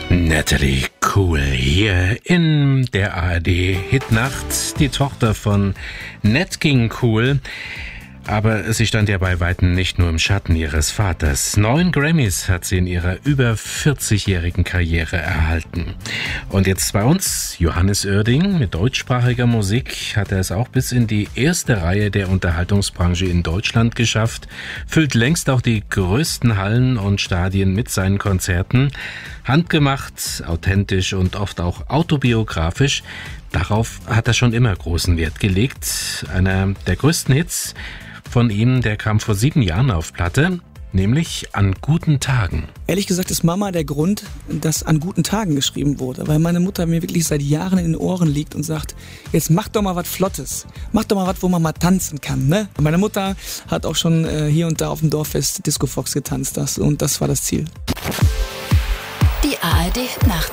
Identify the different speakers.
Speaker 1: Natalie Cool hier in der ARD Hitnacht, die Tochter von Nat King Cole. Aber sie stand ja bei Weitem nicht nur im Schatten ihres Vaters. 9 Grammys hat sie in ihrer über 40-jährigen Karriere erhalten. Und jetzt bei uns, Johannes Oerding mit deutschsprachiger Musik, hat er es auch bis in die erste Reihe der Unterhaltungsbranche in Deutschland geschafft, füllt längst auch die größten Hallen und Stadien mit seinen Konzerten. Handgemacht, authentisch und oft auch autobiografisch. Darauf hat er schon immer großen Wert gelegt. Einer der größten Hits von ihm, der kam vor 7 Jahren auf Platte, nämlich An guten Tagen.
Speaker 2: Ehrlich gesagt ist Mama der Grund, dass An guten Tagen geschrieben wurde, weil meine Mutter mir wirklich seit Jahren in den Ohren liegt und sagt, jetzt mach doch mal was Flottes, mach doch mal was, wo man mal tanzen kann, ne? Und meine Mutter hat auch schon hier und da auf dem Dorffest Disco Fox getanzt, und das war das Ziel.
Speaker 3: Die ARD Nacht.